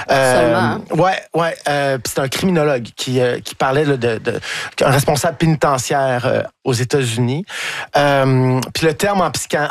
Seulement. Ouais. Puis c'est un criminologue qui parlait là, un responsable pénitentiaire aux États-Unis. Puis le terme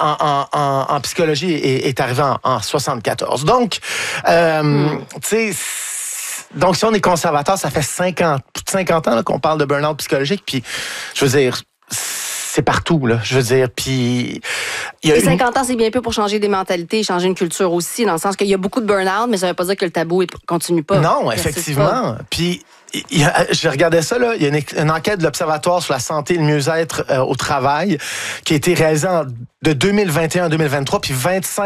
en psychologie est arrivé en 74. Donc, tu sais, donc si on est conservateur, ça fait plus de 50 ans là, qu'on parle de burn-out psychologique. Puis, je veux dire, c'est partout, là. Je veux dire, puis... Et 50 ans, c'est bien peu pour changer des mentalités, changer une culture aussi, dans le sens qu'il y a beaucoup de burn-out, mais ça veut pas dire que le tabou continue pas. Non, effectivement. Puis... je regardais ça, là. Il y a une enquête de l'Observatoire sur la santé et le mieux-être au travail qui a été réalisée de 2021 à 2023, puis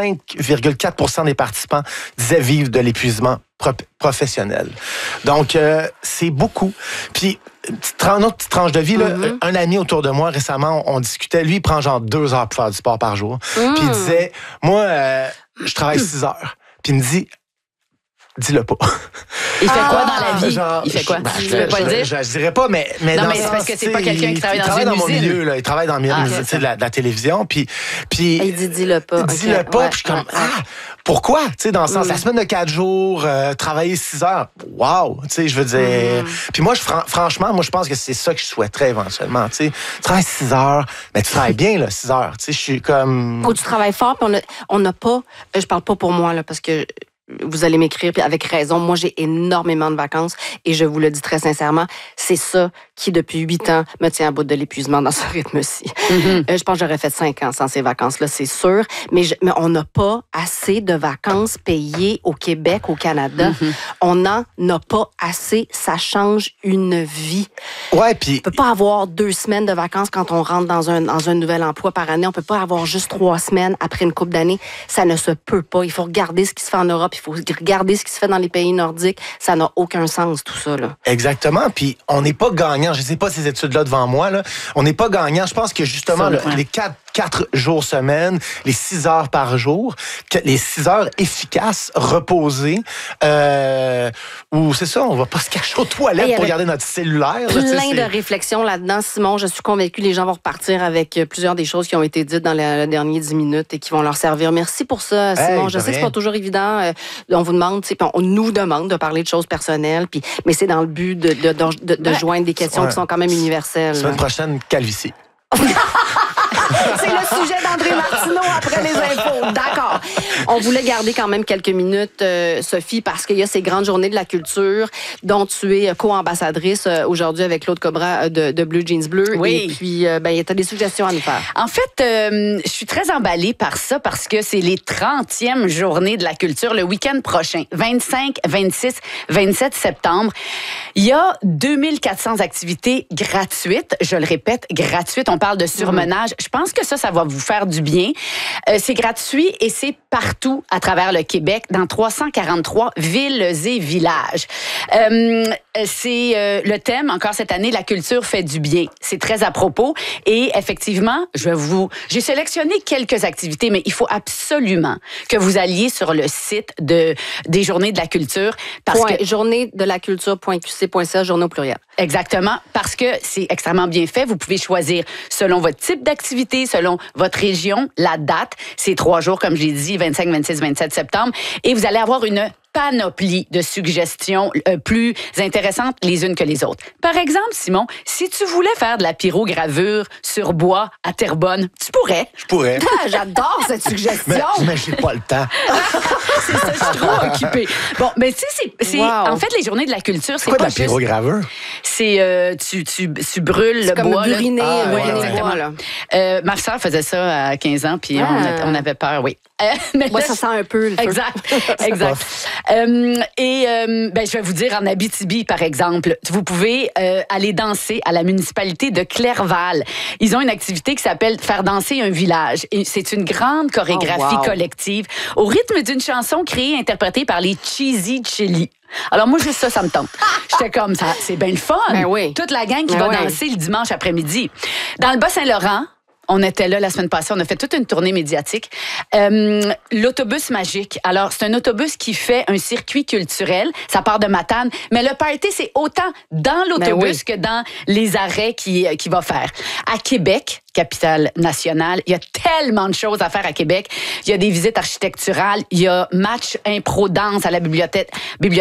25,4% des participants disaient vivre de l'épuisement professionnel. Donc, c'est beaucoup. Puis, une autre petite tranche de vie, là, un ami autour de moi, récemment, on discutait, lui, il prend genre 2 heures pour faire du sport par jour. Puis il disait, moi, je travaille 6 heures. Puis il me dit, dis-le pas. Il fait quoi dans la vie? Genre, il fait quoi? Tu veux pas le dire? Je dirais pas, mais non, dans mais c'est parce que c'est pas quelqu'un qui travaille dans mon usine. milieu, là. Il travaille dans le milieu de la télévision. Puis il dit, dis-le pas. Dis-le pas. Puis je suis comme, pourquoi? Tu sais, dans le sens, la semaine de 4 jours, travailler 6 heures. Wow! Tu sais, je veux dire. Puis moi, franchement, je pense que c'est ça que je souhaiterais éventuellement. Tu sais, tu travailles 6 heures, mais tu travailles bien, là, 6 heures. Tu sais, je suis comme. Ou tu travailles fort, puis on n'a pas. Je parle pas pour moi, là, parce que. Vous allez m'écrire, puis avec raison. Moi, j'ai énormément de vacances et je vous le dis très sincèrement, c'est ça qui, depuis 8 ans, me tient à bout de l'épuisement dans ce rythme-ci. Je pense que j'aurais fait 5 ans sans ces vacances-là, c'est sûr. Mais on n'a pas assez de vacances payées au Québec, au Canada. On n'en a pas assez. Ça change une vie. Ouais, puis... On peut pas avoir 2 semaines de vacances quand on rentre dans un nouvel emploi par année. On peut pas avoir juste 3 semaines après une couple d'années. Ça ne se peut pas. Il faut regarder ce qui se fait en Europe. Il faut regarder ce qui se fait dans les pays nordiques. Ça n'a aucun sens, tout ça, là. Exactement. Puis, on n'est pas gagnant. Je ne sais pas ces études-là devant moi, là. On n'est pas gagnant. Je pense que, justement, les 4 jours semaine, les 6 heures par jour, les 6 heures efficaces, reposées, où, c'est ça, on va pas se cacher aux toilettes pour regarder notre cellulaire. Plein de réflexions là-dedans, Simon. Je suis convaincue que les gens vont repartir avec plusieurs des choses qui ont été dites dans les derniers 10 minutes et qui vont leur servir. Merci pour ça, Simon. Je sais que c'est pas toujours évident. On vous demande, on nous demande de parler de choses personnelles, mais c'est dans le but de joindre des questions qui sont quand même universelles. Semaine prochaine, calvitie. C'est le sujet d'André Martineau après les infos. D'accord. On voulait garder quand même quelques minutes, Sophie, parce qu'il y a ces grandes journées de la culture dont tu es co-ambassadrice aujourd'hui avec Claude Cobra de Bleu Jeans Bleu. Oui. Et puis, tu as des suggestions à nous faire. En fait, je suis très emballée par ça parce que c'est les 30e journées de la culture le week-end prochain, 25, 26, 27 septembre. Il y a 2400 activités gratuites. Je le répète, gratuites. On parle de surmenage. Je pense que ça va vous faire du bien. C'est gratuit et c'est partout à travers le Québec, dans 343 villes et villages. C'est le thème, encore cette année, la culture fait du bien. C'est très à propos. Et effectivement, j'ai sélectionné quelques activités, mais il faut absolument que vous alliez sur le site des Journées de la culture. journéedelaculture.qc.ca, journée au pluriel. Exactement, parce que c'est extrêmement bien fait. Vous pouvez choisir selon votre type d'activité, selon votre région, la date. C'est 3 jours, comme je l'ai dit, 25, 26, 27 septembre. Et vous allez avoir une panoplie de suggestions plus intéressantes les unes que les autres. Par exemple, Simon, si tu voulais faire de la pyrogravure sur bois à Terrebonne, tu pourrais. Je pourrais. J'adore cette suggestion. Mais j'ai pas le temps. C'est ça, je suis trop occupée. Bon, mais tu sais, c'est en fait, les journées de la culture, c'est quoi pas de la pyrogravure? C'est tu brûles le bois. C'est comme buriner. Oui, exactement. Là. Ma soeur faisait ça à 15 ans, puis on avait peur, oui. Mais là, ça sent un peu le feu. Exact. Je vais vous dire, en Abitibi, par exemple, vous pouvez aller danser à la municipalité de Clerval. Ils ont une activité qui s'appelle Faire danser un village. Et c'est une grande chorégraphie collective au rythme d'une chanson créée et interprétée par les Cheesy Chili. Alors moi, juste ça me tente. J'étais comme ça, c'est bien le fun. Ben oui. Toute la gang qui va danser le dimanche après-midi. Dans le Bas-Saint-Laurent, on était là la semaine passée, on a fait toute une tournée médiatique. L'autobus magique. Alors, c'est un autobus qui fait un circuit culturel. Ça part de Matane. Mais le party, c'est autant dans l'autobus que dans les arrêts qu'il va faire. À Québec, capitale nationale, il y a tellement de choses à faire à Québec. Il y a des visites architecturales. Il y a match impro-danse à la bibliothèque